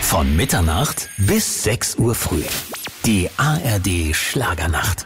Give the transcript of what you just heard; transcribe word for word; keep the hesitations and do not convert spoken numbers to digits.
Von Mitternacht bis sechs Uhr früh. Die A R D Schlagernacht.